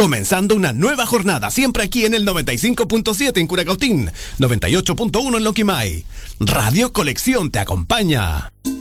Comenzando una nueva jornada, siempre aquí en el 95.7 en Curacautín, 98.1 en Loquimay. Radio Colección te acompaña.